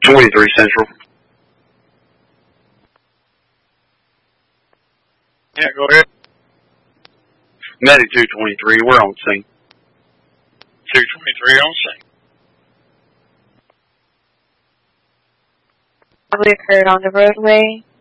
23 Central. Yeah, go ahead. Medic 223, we're on scene. 223 on scene. Probably occurred on the roadway